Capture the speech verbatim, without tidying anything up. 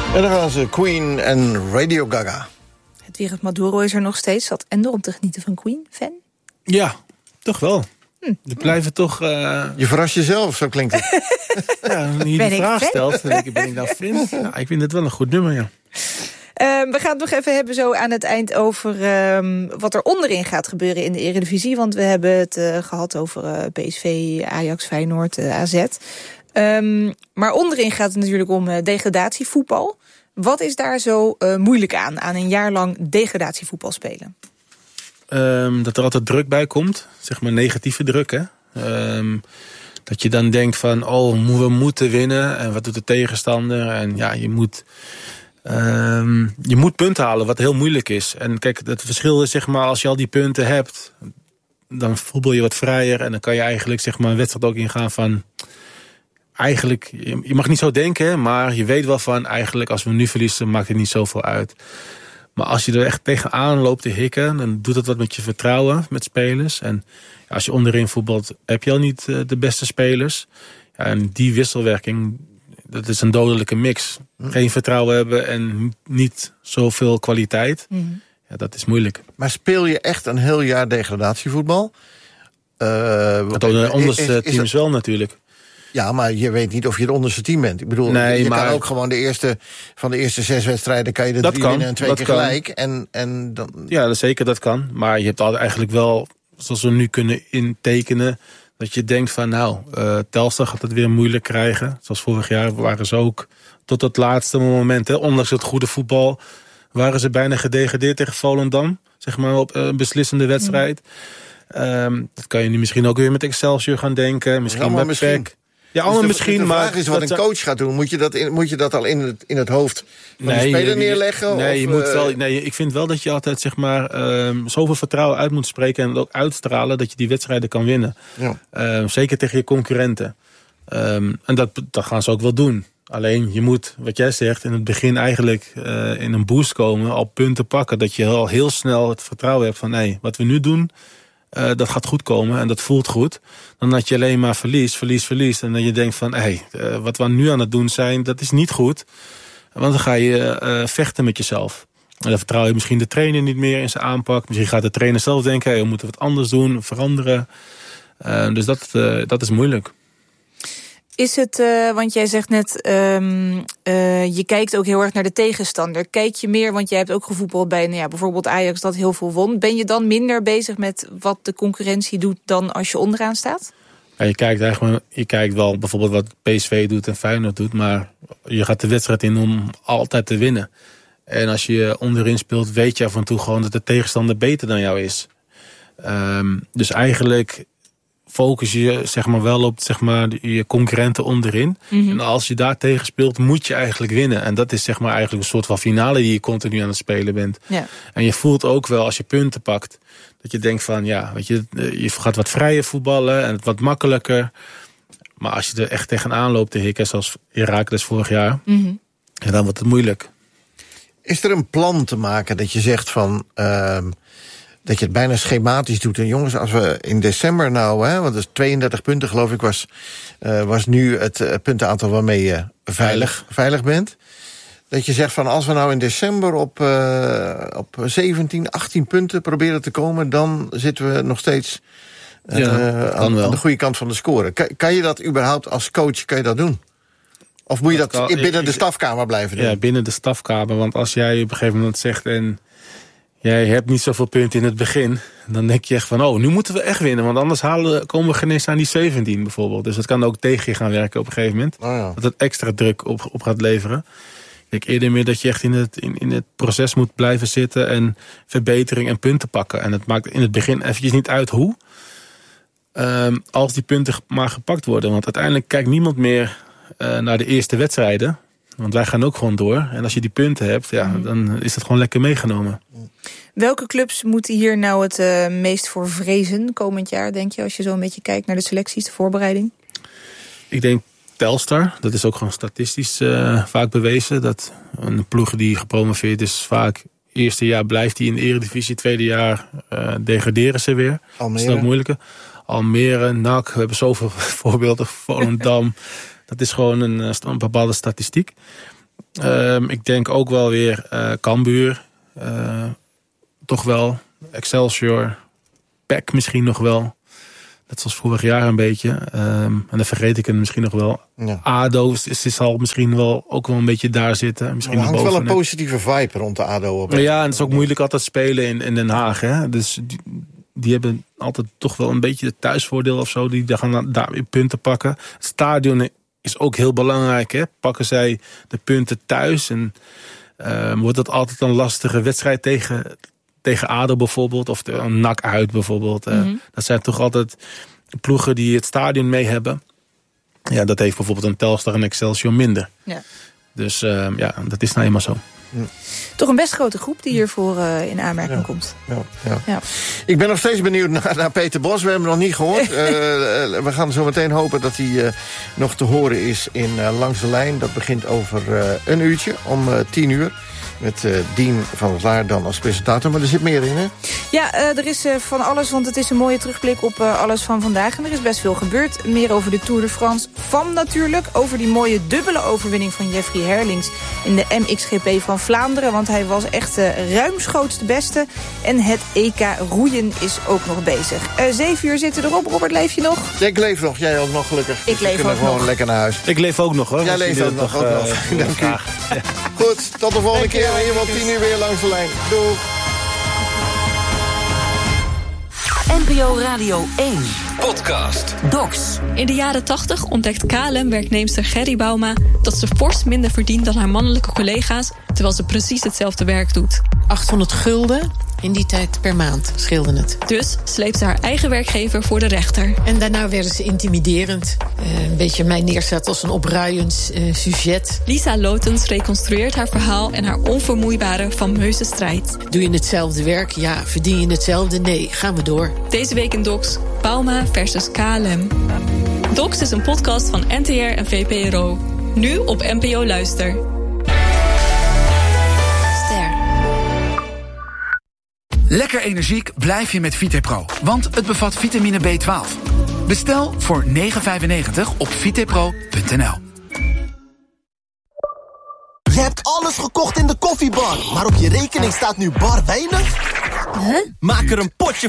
En dan gaan ze Queen en Radio Gaga. Hedwig Maduro is er nog steeds. Zat Ender om te genieten van Queen, fan? Ja, toch wel. Hm. Die blijven toch... Uh... Je verrast jezelf, zo klinkt het. Ja, als je de vraag stelt, ben ik, ben ik nou fan? Ja, ik vind het wel een goed nummer, ja. Uh, we gaan het nog even hebben zo aan het eind over uh, wat er onderin gaat gebeuren in de Eredivisie. Want we hebben het uh, gehad over uh, P S V, Ajax, Feyenoord, uh, A Z. Um, maar onderin gaat het natuurlijk om uh, degradatievoetbal. Wat is daar zo uh, moeilijk aan, aan een jaar lang degradatievoetbal spelen? Um, dat er altijd druk bij komt, zeg maar negatieve druk, hè. Um, dat je dan denkt van, oh, we moeten winnen. En wat doet de tegenstander? En ja, je moet... Um, je moet punten halen, wat heel moeilijk is. En kijk, het verschil is, zeg maar, als je al die punten hebt, dan voetbal je wat vrijer. En dan kan je eigenlijk, zeg maar, een wedstrijd ook ingaan van... Eigenlijk, je mag niet zo denken, maar je weet wel van... eigenlijk, als we nu verliezen, maakt het niet zoveel uit. Maar als je er echt tegenaan loopt te hikken, dan doet dat wat met je vertrouwen met spelers. En ja, als je onderin voetbalt, heb je al niet uh, de beste spelers. Ja, en die wisselwerking, dat is een dodelijke mix. Mm. Geen vertrouwen hebben en niet zoveel kwaliteit. Mm. Ja, dat is moeilijk. Maar speel je echt een heel jaar degradatievoetbal? Uh, dat de onderste teams dat... wel natuurlijk. Ja, maar je weet niet of je het onderste team bent. Ik bedoel, nee, je maar... kan ook gewoon de eerste van de eerste zes wedstrijden kan je de dat drie kan, winnen en twee keer kan. gelijk. En, en dan... Ja, dat zeker, dat kan. Maar je hebt altijd eigenlijk wel, zoals we nu kunnen intekenen, dat je denkt van nou, uh, Telstar gaat het weer moeilijk krijgen. Zoals vorig jaar waren ze ook tot het laatste moment, hè, ondanks het goede voetbal, waren ze bijna gedegradeerd tegen Volendam. Zeg maar op een beslissende wedstrijd. Mm. Um, dat kan je nu misschien ook weer met Excelsior gaan denken. Misschien met P E C. Ja, allemaal dus de, misschien, de vraag maar is wat een coach gaat doen. Moet je dat, in, moet je dat al in het, in het hoofd van nee, de speler je, neerleggen? Nee, of, je moet wel, nee, ik vind wel dat je altijd, zeg maar, um, zoveel vertrouwen uit moet spreken en het ook uitstralen dat je die wedstrijden kan winnen. Ja. Um, zeker tegen je concurrenten. Um, en dat, dat gaan ze ook wel doen. Alleen je moet, wat jij zegt, in het begin eigenlijk uh, in een boost komen, al punten pakken. Dat je al heel snel het vertrouwen hebt van, nee, wat we nu doen, Uh, dat gaat goed komen en dat voelt goed. Dan dat je alleen maar verliest, verliest, verliest. En dan je denkt van, hé, hey, uh, wat we nu aan het doen zijn, dat is niet goed. Want dan ga je uh, vechten met jezelf. En dan vertrouw je misschien de trainer niet meer in zijn aanpak. Misschien gaat de trainer zelf denken, hey, we moeten wat anders doen, veranderen. Uh, dus dat, uh, dat is moeilijk. Is het, uh, want jij zegt net, um, uh, je kijkt ook heel erg naar de tegenstander. Kijk je meer, want jij hebt ook gevoetbald bij nou ja, bijvoorbeeld Ajax dat heel veel won. Ben je dan minder bezig met wat de concurrentie doet dan als je onderaan staat? Ja, je kijkt eigenlijk, je kijkt wel bijvoorbeeld wat P S V doet en Feyenoord doet, maar je gaat de wedstrijd in om altijd te winnen. En als je onderin speelt, weet je af en toe gewoon dat de tegenstander beter dan jou is. Um, dus eigenlijk focus je zeg maar wel op zeg maar je concurrenten onderin. Mm-hmm. En als je daar tegen speelt, moet je eigenlijk winnen. En dat is zeg maar eigenlijk een soort van finale die je continu aan het spelen bent. Ja. En je voelt ook wel als je punten pakt, dat je denkt van ja, weet je, je gaat wat vrijer voetballen en het wat makkelijker. Maar als je er echt tegenaan loopt te hikken, zoals Heracles vorig jaar, mm-hmm. ja, dan wordt het moeilijk. Is er een plan te maken dat je zegt van Uh... dat je het bijna schematisch doet. En jongens, als we in december nou, hè, want dat is tweeëndertig punten geloof ik, was, uh, was nu het uh, puntenaantal waarmee je veilig, veilig bent. Dat je zegt van als we nou in december op, uh, op zeventien, achttien punten proberen te komen, dan zitten we nog steeds uh, ja, aan, aan de goede kant van de score. Kan, kan je dat überhaupt als coach, kan je dat doen? Of moet je dat, dat kan, binnen ik, de stafkamer blijven doen? Ja, binnen de stafkamer. Want als jij op een gegeven moment zegt en jij hebt niet zoveel punten in het begin, dan denk je echt van, oh, nu moeten we echt winnen. Want anders halen, komen we geen eens aan die zeventien bijvoorbeeld. Dus dat kan ook tegen je gaan werken op een gegeven moment. Oh ja. Dat het extra druk op, op gaat leveren. Ik denk eerder meer dat je echt in het, in, in het proces moet blijven zitten en verbetering en punten pakken. En het maakt in het begin eventjes niet uit hoe. Um, als die punten maar gepakt worden. Want uiteindelijk kijkt niemand meer uh, naar de eerste wedstrijden. Want wij gaan ook gewoon door. En als je die punten hebt, ja, dan is dat gewoon lekker meegenomen. Welke clubs moeten hier nou het uh, meest voor vrezen komend jaar, denk je? Als je zo een beetje kijkt naar de selecties, de voorbereiding. Ik denk Telstar. Dat is ook gewoon statistisch uh, vaak bewezen. Dat een ploeg die gepromoveerd is, vaak eerste jaar blijft hij in de Eredivisie. Tweede jaar uh, degraderen ze weer. Almere. Dat is ook moeilijker. Almere, N A C, we hebben zoveel voorbeelden. Volendam. Dat is gewoon een, een bepaalde statistiek. Um, ik denk ook wel weer uh, Cambuur. Uh, toch wel. Excelsior. P E C misschien nog wel. Net zoals vorig jaar een beetje. Um, en dan vergeet ik het misschien nog wel. Ja. A D O is, is al misschien wel ook wel een beetje daar zitten. Misschien er hangt wel een positieve vibe rond de A D O. Op ja, en het is ook moeilijk altijd spelen in, in Den Haag. Hè? Dus die, die hebben altijd toch wel een beetje het thuisvoordeel of zo. Die gaan daar weer punten pakken. Het stadion is ook heel belangrijk. Hè? Pakken zij de punten thuis. En uh, wordt dat altijd een lastige wedstrijd tegen... Tegen A D O bijvoorbeeld, of de, een N A C uit bijvoorbeeld. Mm-hmm. Dat zijn toch altijd ploegen die het stadion mee hebben. Ja, dat heeft bijvoorbeeld een Telstar en Excelsior minder. Ja. Dus uh, ja, dat is nou eenmaal zo. Ja. Toch een best grote groep die hiervoor uh, in aanmerking ja. komt. Ja, ja. Ja. Ik ben nog steeds benieuwd naar, naar Peter Bos. We hebben hem nog niet gehoord. uh, we gaan zo meteen hopen dat hij uh, nog te horen is in uh, Langs de Lijn. Dat begint over uh, een uurtje, om uh, tien uur. Met uh, Dien van der Laar dan als presentator. Maar er zit meer in, hè? Ja, uh, er is uh, van alles, want het is een mooie terugblik op uh, alles van vandaag. En er is best veel gebeurd. Meer over de Tour de France. Van natuurlijk over die mooie dubbele overwinning van Jeffrey Herlings in de M X G P van Vlaanderen. Want hij was echt uh, ruimschoots de beste. En het E K roeien is ook nog bezig. Uh, zeven uur zitten erop. Robert, leef je nog? Ja, ik leef nog. Jij ook nog, gelukkig. Ik dus leef ook gewoon nog. Lekker naar huis. Ik leef ook nog, hoor. Jij leeft ook nog. Ook uh, nog. Uh, Dank u. Ja. Goed, tot de volgende keer. Hier wat tien uur weer Langs de Lijn. Doeg. N P O Radio één. Podcast. Docs. In de jaren tachtig ontdekt K L M-werknemster Gerry Bouma dat ze fors minder verdient dan haar mannelijke collega's, terwijl ze precies hetzelfde werk doet. achthonderd gulden in die tijd per maand scheelde het. Dus sleept ze haar eigen werkgever voor de rechter. En daarna werden ze intimiderend. Uh, een beetje mij neerzet als een opruiend uh, sujet. Lisa Lotens reconstrueert haar verhaal en haar onvermoeibare fameuze strijd. Doe je hetzelfde werk? Ja. Verdien je hetzelfde? Nee. Gaan we door. Deze week in Docs, Bouma versus K L M. Docs is een podcast van N T R en V P R O. Nu op N P O Luister. Lekker energiek blijf je met Vitepro, want het bevat vitamine B twaalf. Bestel voor negen vijfennegentig op vitepro punt n l. Je hebt alles gekocht in de koffiebar, maar op je rekening staat nu bar weinig? Huh? Maak er een potje